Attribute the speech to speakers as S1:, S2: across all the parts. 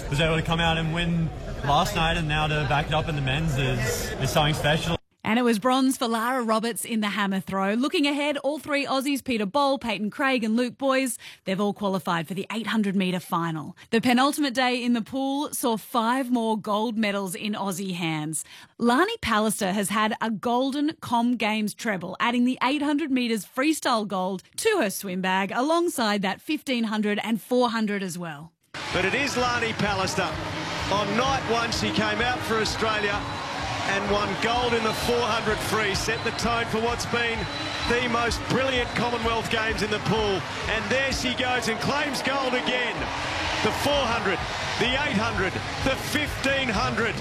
S1: was able to come out and win last night, and now to back it up in the men's is something special.
S2: And it was bronze for Lara Roberts in the hammer throw. Looking ahead, all three Aussies, Peter Bol, Peyton Craig and Luke Boys, they've all qualified for the 800-metre final. The penultimate day in the pool saw 5 more gold medals in Aussie hands. Lani Pallister has had a golden Com Games treble, adding the 800 metres freestyle gold to her swim bag, alongside that 1500 and 400 as well.
S3: But it is Lani Pallister. On night one, she came out for Australia and won gold in the 400 free, set the tone for what's been the most brilliant Commonwealth Games in the pool. And there she goes and claims gold again. The 400, the 800, the 1500.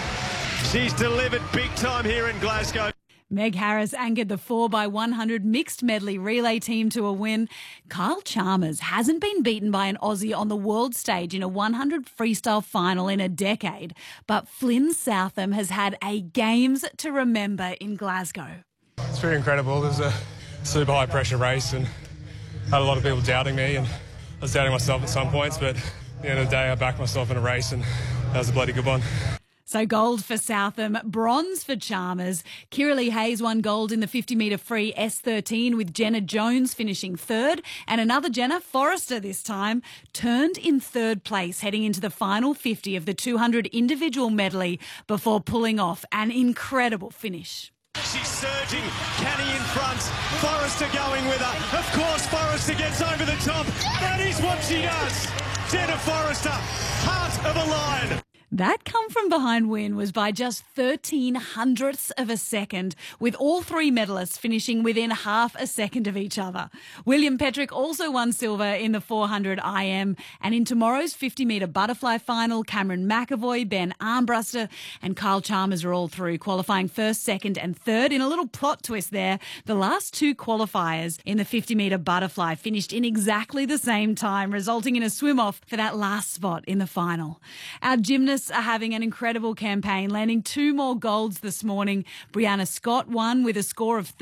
S3: She's delivered big time here in Glasgow.
S2: Meg Harris anchored the 4x100 mixed medley relay team to a win. Kyle Chalmers hasn't been beaten by an Aussie on the world stage in a 100 freestyle final in a decade, but Flynn Southam has had a Games to remember in Glasgow.
S4: It's pretty incredible. It was a super high pressure race and had a lot of people doubting me, and I was doubting myself at some points, but at the end of the day I backed myself in a race and that was a bloody good one.
S2: So gold for Southam, bronze for Chalmers. Kiralee Hayes won gold in the 50-metre free S13, with Jenna Jones finishing third. And another Jenna, Forrester this time, turned in third place heading into the final 50 of the 200 individual medley before pulling off an incredible finish.
S3: She's surging, Canny in front, Forrester going with her. Of course, Forrester gets over the top. That is what she does. Jenna Forrester, heart of a lion.
S2: That come-from-behind win was by just 13/100ths of a second, with all three medalists finishing within half a second of each other. William Petrick also won silver in the 400 IM, and in tomorrow's 50-metre butterfly final, Cameron McAvoy, Ben Armbruster and Kyle Chalmers are all through, qualifying first, second and third. In a little plot twist there, the last two qualifiers in the 50-metre butterfly finished in exactly the same time, resulting in a swim-off for that last spot in the final. Our gymnasts are having an incredible campaign, landing 2 more golds this morning. Brianna Scott won with a score of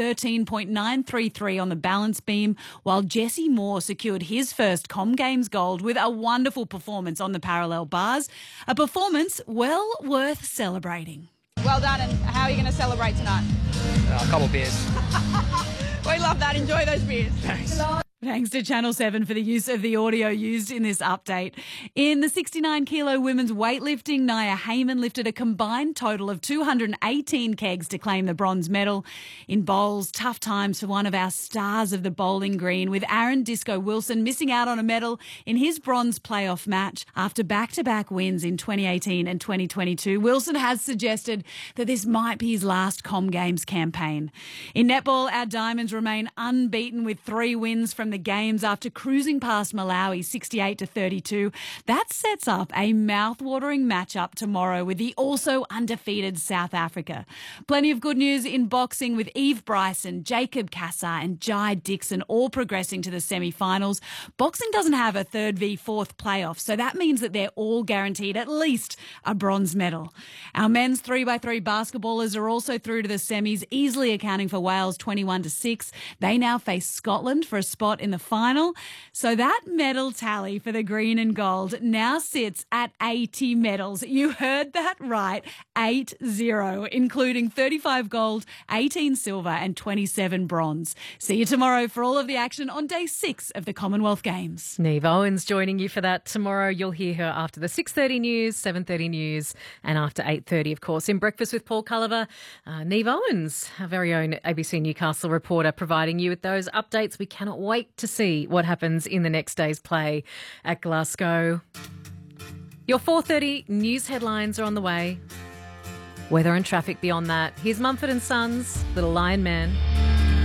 S2: 13.933 on the balance beam, while Jesse Moore secured his first Com Games gold with a wonderful performance on the parallel bars. A performance well worth celebrating.
S5: Well done, and how are you going to celebrate tonight?
S6: A couple beers.
S5: We love that. Enjoy those beers.
S6: Thanks.
S2: Thanks to Channel 7 for the use of the audio used in this update. In the 69-kilo women's weightlifting, Nia Heyman lifted a combined total of 218 kegs to claim the bronze medal. In bowls, tough times for one of our stars of the bowling green, with Aaron Disco Wilson missing out on a medal in his bronze playoff match after back-to-back wins in 2018 and 2022. Wilson has suggested that this might be his last Com Games campaign. In netball, our Diamonds remain unbeaten with 3 wins from the Games after cruising past Malawi 68-32. That sets up a mouth-watering matchup tomorrow with the also undefeated South Africa. Plenty of good news in boxing, with Eve Bryson, Jacob Cassar and Jai Dixon all progressing to the semi-finals. Boxing doesn't have a 3rd v 4th playoff, so that means that they're all guaranteed at least a bronze medal. Our men's 3x3 basketballers are also through to the semis, easily accounting for Wales 21-6. They now face Scotland for a spot in the final. So that medal tally for the green and gold now sits at 80 medals. You heard that right, 80, including 35 gold, 18 silver and 27 bronze. See you tomorrow for all of the action on day 6 of the Commonwealth Games.
S7: Neve Owens joining you for that tomorrow. You'll hear her after the 6:30 news, 7:30 news and after 8:30, of course, in Breakfast with Paul Culliver. Neve Owens, our very own ABC Newcastle reporter, providing you with those updates. We cannot wait to see what happens in the next day's play at Glasgow. Your 4:30 news headlines are on the way. Weather and traffic beyond that. Here's Mumford & Sons, Little Lion Man.